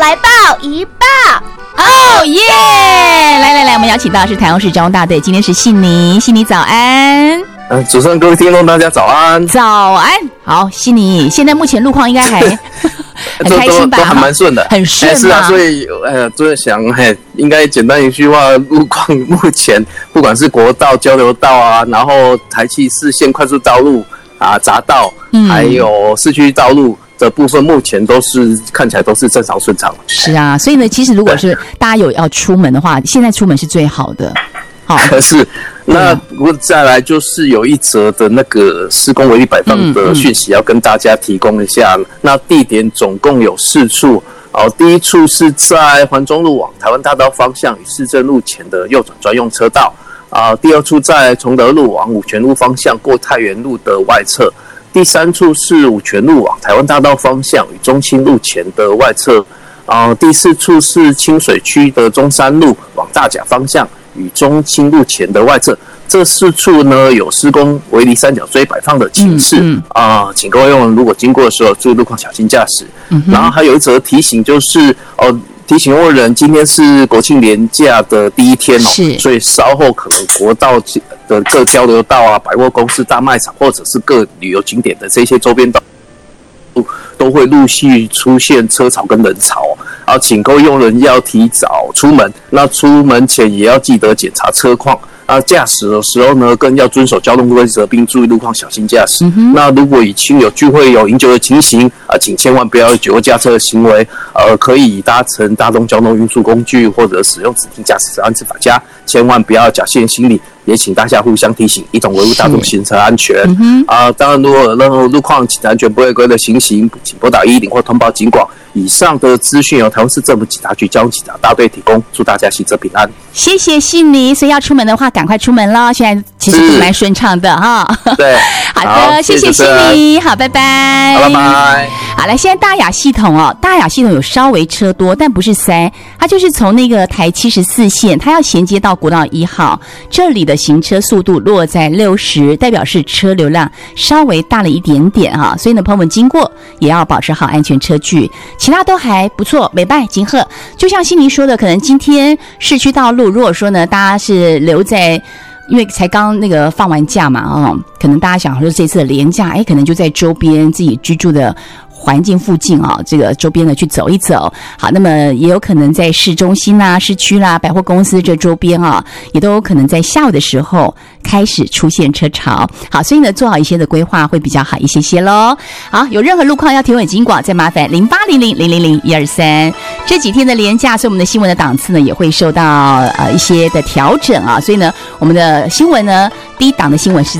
来报一报。 哦耶！来，我们邀请到的是台中市交通大队，今天是悉尼早安。 主持人各位听众大家早安。 早安，好，悉尼现在目前路况应该还很开心吧？ 都还蛮顺的， 很顺是啊，所以就是想应该简单一句话，路况目前不管是国道、交流道啊，然后台七四线快速道路啊、匝道，还有市区道路的部分，目前都是看起来都是正常顺畅。 是啊，所以呢，其实如果是大家有要出门的话，现在出门是最好的。好， 是。那不过再来就是有一则的那个施工违例摆放的讯息要跟大家提供一下。那地点总共有4处。第一处是在环中路往台湾大道方向与市政路前的右转专用车道。第二处在崇德路往五权路方向过太原路的外侧。第三处是五权路往台湾大道方向与中清路前的外侧。第四处是清水区的中山路往大甲方向与中清路前的外侧。这4处呢有施工围篱三角锥摆放的警示请各位用人如果经过的时候注意路况，小心驾驶。然后还有一则提醒，就是提醒用人今天是国庆连假的第一天所以稍后可能国道的各交流道啊、百货公司、大卖场或者是各旅游景点的这些周边道路都会陆续出现车潮跟人潮请各位用人要提早出门，那出门前也要记得检查车况。驾驶的时候呢，更要遵守交通规则，并注意路况，小心驾驶。那如果以亲友聚会有饮酒的情形请千万不要有酒后驾车的行为，可以搭乘大众交通运输工具或者使用指定驾驶者安置法家，千万不要侥幸心理。也请大家互相提醒，一同维护大众行车安全。当然，如果有任何路况安全不违规的情形，请拨打110或通报警广。以上的资讯由台湾市政府警察局交通警察大队提供，祝大家行车平安。 谢谢悉尼，所以要出门的话，赶快出门咯。现在其实蛮顺畅的哈。 对， 好的，谢谢悉尼，好，拜拜。 好，拜拜。 好，来，现在大雅系统大雅系统有稍微车多，但不是塞，它就是从那个台74线，它要衔接到国道1号，这里的行车速度落在60，代表是车流量稍微大了一点点所以呢，朋友们经过也要保持好安全车距。其他都还不错，美拜金鹤。就像悉尼说的，可能今天市区道路，如果说呢，大家是留在，因为才刚那个放完假嘛，可能大家想说这次的连假，可能就在周边自己居住的环境附近这个周边呢去走一走。好，那么也有可能在市中心啦、市区啦、百货公司这周边也都有可能在下午的时候开始出现车潮。好，所以呢做好一些的规划会比较好一些咯。好，有任何路况要提问警广，再麻烦0800000123。这几天的连假，所以我们的新闻的档次呢也会受到一些的调整所以呢我们的新闻呢第一档的新闻是